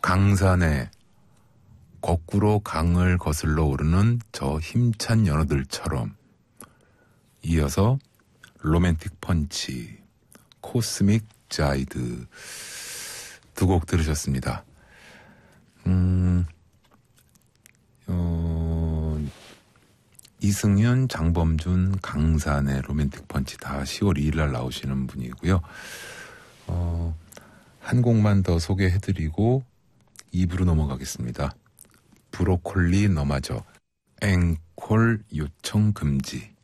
강산에 거꾸로 강을 거슬러 오르는 저 힘찬 연어들처럼, 이어서 로맨틱 펀치, 코스믹 자이드 두 곡 들으셨습니다. 이승윤, 장범준, 강산의 로맨틱 펀치 다 10월 2일 날 나오시는 분이고요. 한 곡만 더 소개해드리고 2부로 넘어가겠습니다. 브로콜리 너마저 앵콜 요청 금지.